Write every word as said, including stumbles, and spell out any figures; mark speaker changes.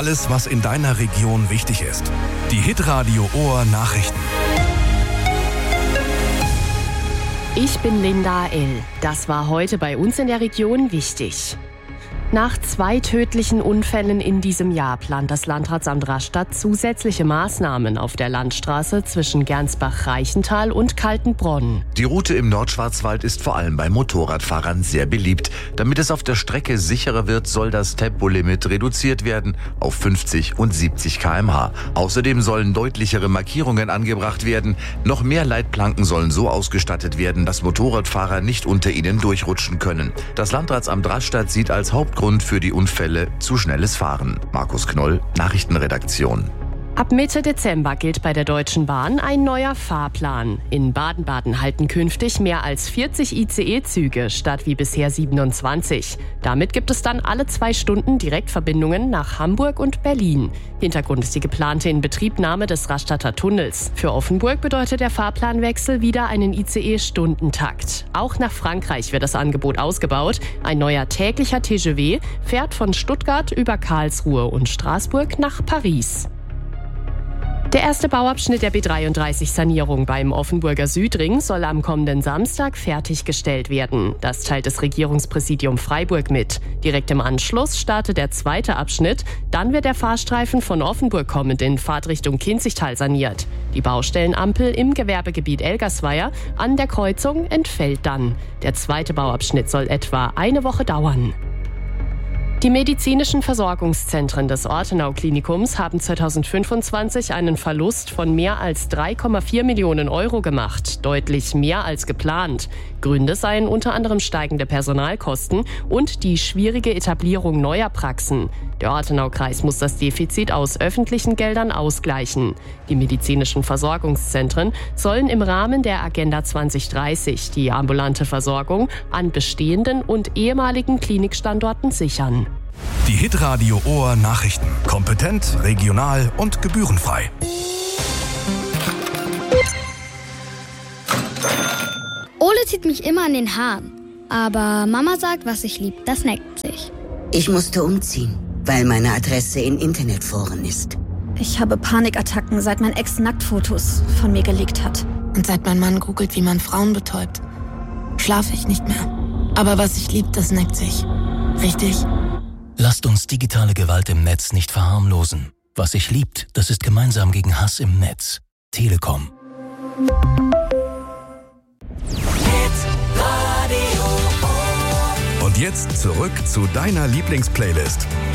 Speaker 1: Alles, was in deiner Region wichtig ist. Die Hitradio Ohr Nachrichten.
Speaker 2: Ich bin Linda L. Das war heute bei uns in der Region wichtig. Nach zwei tödlichen Unfällen in diesem Jahr plant das Landratsamt Rastatt zusätzliche Maßnahmen auf der Landstraße zwischen Gernsbach-Reichental und Kaltenbronn.
Speaker 3: Die Route im Nordschwarzwald ist vor allem bei Motorradfahrern sehr beliebt. Damit es auf der Strecke sicherer wird, soll das Tempolimit reduziert werden auf fünfzig und siebzig Kilometer pro Stunde. Außerdem sollen deutlichere Markierungen angebracht werden. Noch mehr Leitplanken sollen so ausgestattet werden, dass Motorradfahrer nicht unter ihnen durchrutschen können. Das Landratsamt Rastatt sieht als Hauptgrund für die Unfälle zu schnelles Fahren. Markus Knoll, Nachrichtenredaktion.
Speaker 2: Ab Mitte Dezember gilt bei der Deutschen Bahn ein neuer Fahrplan. In Baden-Baden halten künftig mehr als vierzig I C E-Züge statt wie bisher siebenundzwanzig. Damit gibt es dann alle zwei Stunden Direktverbindungen nach Hamburg und Berlin. Hintergrund ist die geplante Inbetriebnahme des Rastatter Tunnels. Für Offenburg bedeutet der Fahrplanwechsel wieder einen I C E-Stundentakt. Auch nach Frankreich wird das Angebot ausgebaut. Ein neuer täglicher T G V fährt von Stuttgart über Karlsruhe und Straßburg nach Paris. Der erste Bauabschnitt der B dreiunddreißig-Sanierung beim Offenburger Südring soll am kommenden Samstag fertiggestellt werden. Das teilt das Regierungspräsidium Freiburg mit. Direkt im Anschluss startet der zweite Abschnitt. Dann wird der Fahrstreifen von Offenburg kommend in Fahrtrichtung Kinzigtal saniert. Die Baustellenampel im Gewerbegebiet Elgersweier an der Kreuzung entfällt dann. Der zweite Bauabschnitt soll etwa eine Woche dauern. Die medizinischen Versorgungszentren des Ortenau-Klinikums haben zweitausendfünfundzwanzig einen Verlust von mehr als drei Komma vier Millionen Euro gemacht, deutlich mehr als geplant. Gründe seien unter anderem steigende Personalkosten und die schwierige Etablierung neuer Praxen. Der Ortenau-Kreis muss das Defizit aus öffentlichen Geldern ausgleichen. Die medizinischen Versorgungszentren sollen im Rahmen der Agenda zwanzig dreißig die ambulante Versorgung an bestehenden und ehemaligen Klinikstandorten sichern.
Speaker 1: Die Hitradio Ohr Nachrichten. Kompetent, regional und gebührenfrei.
Speaker 4: Ole zieht mich immer an den Haaren. Aber Mama sagt, was ich lieb, das neckt sich.
Speaker 5: Ich musste umziehen, weil meine Adresse in Internetforen ist.
Speaker 6: Ich habe Panikattacken, seit mein Ex Nacktfotos von mir gelegt hat.
Speaker 7: Und seit mein Mann googelt, wie man Frauen betäubt, schlafe ich nicht mehr. Aber was ich lieb, das neckt sich. Richtig?
Speaker 8: Lasst uns digitale Gewalt im Netz nicht verharmlosen. Was sich liebt, das ist gemeinsam gegen Hass im Netz. Telekom.
Speaker 1: Und jetzt zurück zu deiner Lieblingsplaylist.